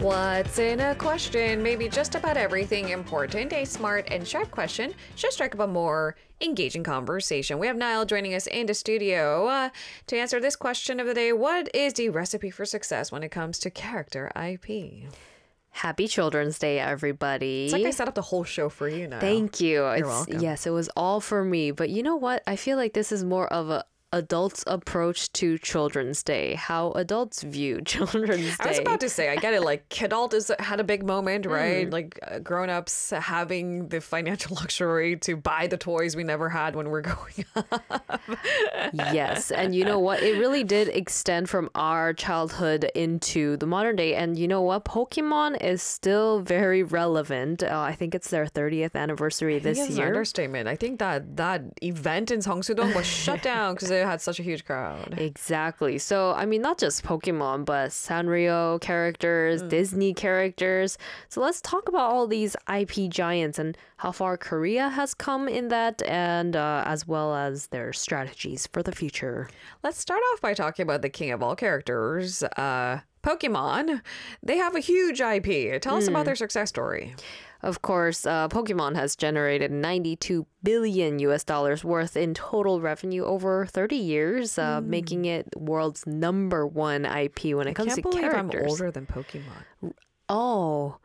What's in a question? Maybe just about everything important. A smart and sharp question should strike up a more engaging conversation. We have Niall joining us in the studio to answer this question of the day. What is the recipe for success when it comes to character IP? Happy Children's Day, everybody. It's like I set up the whole show for you now. Thank you. You're welcome. Yes, it was all for me. But you know what? I feel like this is more of a adults' approach to Children's Day, how adults view Children's Day. I was about to say, I get it. Like, kidult had a big moment, right? Like, grown-ups having the financial luxury to buy the toys we never had when we were growing up. Yes, and you know what? It really did extend from our childhood into the modern day. And you know what? Pokemon is still very relevant. I think it's their 30th anniversary this year. It's an understatement. I think that event in Seongsu-dong was shut down because it had such a huge crowd. Exactly. So, I mean, not just Pokemon, but Sanrio characters, Disney characters. So let's talk about all these IP giants and how far Korea has come in that, and as well as their strategies for the future. Let's start off by talking about the king of all characters, Pokemon. They have a huge IP. Tell us about their success story. Of course, Pokemon has generated $92 billion worth in total revenue over 30 years, making it world's #1 IP when it comes to characters. I can't believe I'm older than Pokemon. Oh,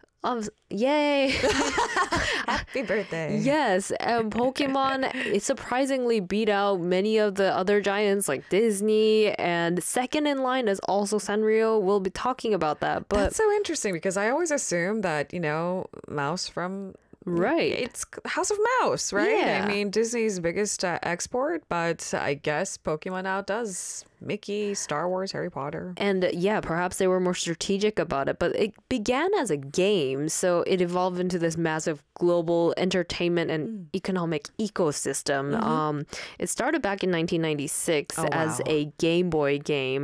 yay. Happy birthday. Yes, Pokemon it surprisingly beat out many of the other giants like Disney, and second in line is also Sanrio. We'll be talking about that. But that's so interesting because I always assume that, Mouse from... Right. It's House of Mouse, right? Yeah. I mean, Disney's biggest export, but I guess Pokemon outdoes Mickey, Star Wars, Harry Potter. And yeah, perhaps they were more strategic about it, but it began as a game, so it evolved into this massive global entertainment and economic ecosystem. It started back in 1996 as a Game Boy game.